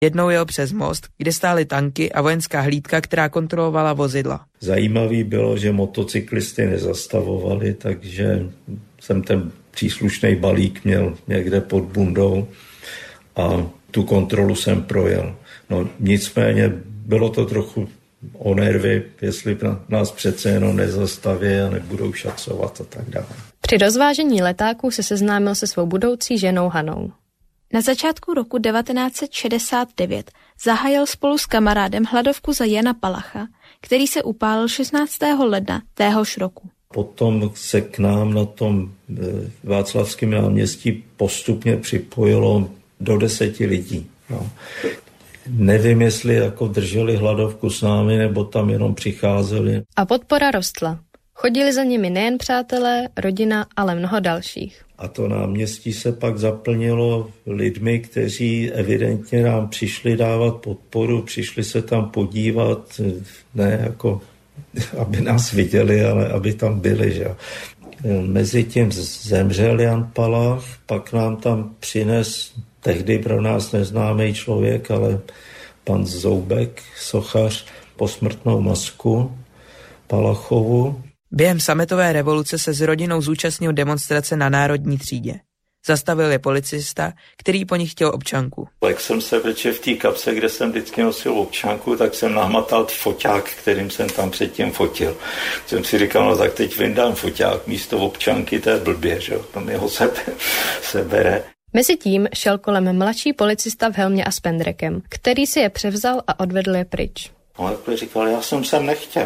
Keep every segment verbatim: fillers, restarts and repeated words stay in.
Jednou jel přes most, kde stály tanky a vojenská hlídka, která kontrolovala vozidla. Zajímavý bylo, že motocyklisty nezastavovali, takže jsem ten příslušný balík měl někde pod bundou a tu kontrolu jsem projel. No nicméně bylo to trochu o nervy, jestli nás přece jenom nezastaví a nebudou šacovat a tak dále. Při rozvážení letáků se seznámil se svou budoucí ženou Hanou. Na začátku roku devatenáct set šedesát devět zahájil spolu s kamarádem hladovku za Jana Palacha, který se upálil šestnáctého ledna téhož roku. Potom se k nám na tom Václavském náměstí postupně připojilo do deseti lidí. No. Nevím, jestli jako drželi hladovku s námi, nebo tam jenom přicházeli. A podpora rostla. Chodili za nimi nejen přátelé, rodina, ale mnoho dalších. A to náměstí se pak zaplnilo lidmi, kteří evidentně nám přišli dávat podporu, přišli se tam podívat, ne jako, aby nás viděli, ale aby tam byli. Že? Mezitím zemřel Jan Palach, pak nám tam přines tehdy pro nás neznámý člověk, ale pan Zoubek, sochař, posmrtnou masku Palachovu. Během sametové revoluce se s rodinou zúčastnil demonstrace na Národní třídě. Zastavil je policista, který po nich chtěl občanku. Jak jsem se večer v té kapse, kde jsem vždycky nosil občanku, tak jsem nahmatal foťák, kterým jsem tam předtím fotil. Jsem si říkal, no tak teď vyndám foťák místo občanky, to je blbě, že jo, tam jeho se, se bere. Mezitím šel kolem mladší policista v helmě a s pendrekem, který si je převzal a odvedl je pryč. No takhle říkal, já jsem sem nechtěl.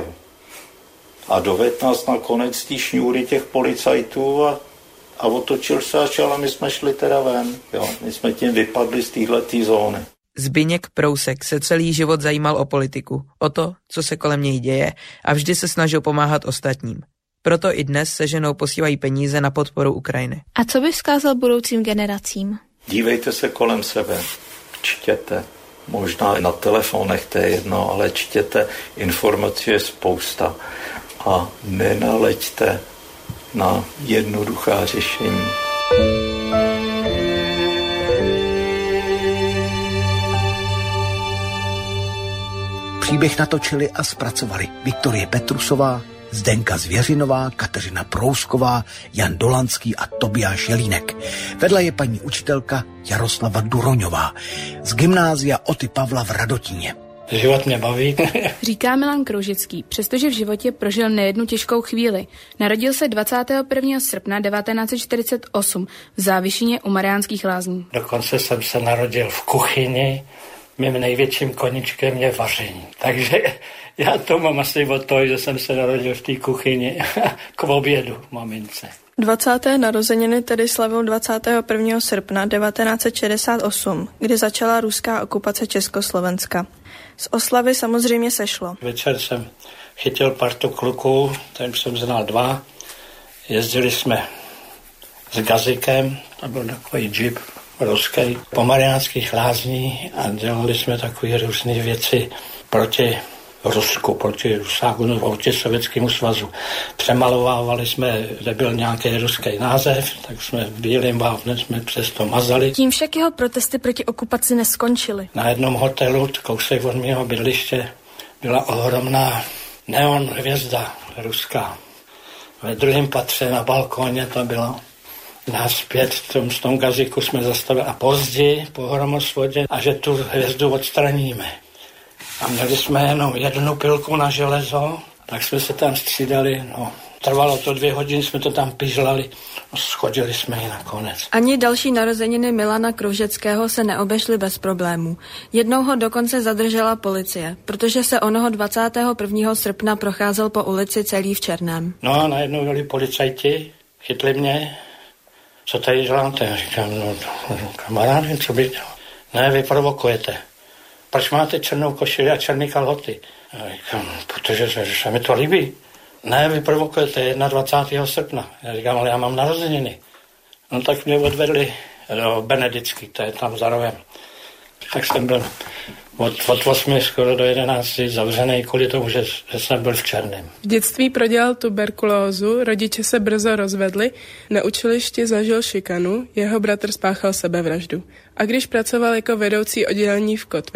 A dovedl nás nakonec té šňůry těch policajtů a, a otočil se a šel a my jsme šli teda ven. Jo, my jsme tím vypadli z téhletý zóny. Zbyněk Prousek se celý život zajímal o politiku, o to, co se kolem něj děje a vždy se snažil pomáhat ostatním. Proto i dnes se ženou posílají peníze na podporu Ukrajiny. A co by vzkázal budoucím generacím? Dívejte se kolem sebe, čtěte. Možná na telefonech, to je jedno, ale čtěte, informací je spousta. A nenaleďte na jednoduchá řešení. Příběh natočili a zpracovali Viktorie Petrusová, Zdenka Zvěřinová, Kateřina Prousková, Jan Dolanský a Tobiáš Jelínek. Vedle je paní učitelka Jaroslava Duroňová z gymnázia Oty Pavla v Radotíně. Život mě baví. Říká Milan Kroužický, přestože v životě prožil nejednu těžkou chvíli. Narodil se dvacátého prvního srpna devatenáct set čtyřicet osm v Závišině u Mariánských Lázní. Dokonce jsem se narodil v kuchyni, mým největším koníčkem je vaření. Takže já to mám asi o to, že jsem se narodil v té kuchyni k obědu mamince. dvacáté narozeniny tedy slavil dvacátého prvního srpna devatenáct set šedesát osm, kdy začala ruská okupace Československa. Z oslavy samozřejmě sešlo. Večer jsem chytil partu kluků, tam jsem znal dva. Jezdili jsme s Gazikem, to byl takový džip ruský, po Mariánských Lázní a dělali jsme takové různé věci proti Rusku, proti Rusáku, proti Sovětskému svazu. Přemalovávali jsme, kde byl nějaký ruský název, tak jsme bílým vápnem jsme přes to mazali. Tím však jeho protesty proti okupaci neskončily. Na jednom hotelu, kousek od mého bydliště, byla ohromná neon hvězda ruská. Ve druhém patře na balkóně to bylo. Nás pět v tom, v tom Gaziku jsme zastavili a později po hromosvodě a že tu hvězdu odstraníme. A měli jsme jenom jednu pilku na železo, tak jsme se tam střídali, no. Trvalo to dvě hodiny, jsme to tam pižlali a schodili jsme ji nakonec. Ani další narozeniny Milana Kroužeckého se neobešly bez problémů. Jednou ho dokonce zadržela policie, protože se onoho dvacátého prvního srpna procházel po ulici celý v černém. No a najednou byli policajti, chytli mě, co tady děláte? Já říkám, no kamarád, co by dělal? Ne, vy provokujete. Proč máte černou košili a černý kalhoty? Já říkám, protože se, se mi to líbí. Ne, vy provokujete dvacátého prvního srpna. Já říkám, ale já mám narozeniny. No tak mě odvedli do Benedický, to je tam za rohem. Tak jsem byl od, od osmi skoro do jedenácti zavřený kvůli tomu, že, že jsem byl v černém. V dětství prodělal tuberkulózu, rodiče se brzo rozvedli, na učilišti zažil šikanu, jeho bratr spáchal sebevraždu. A když pracoval jako vedoucí oddělení v Kotvě,